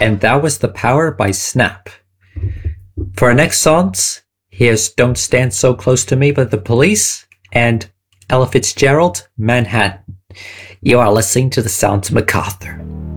And that was The Power by Snap. For our next songs, here's Don't Stand So Close to Me by The Police and Ella Fitzgerald, Manhattan. You are listening to The Sounds of MacArthur.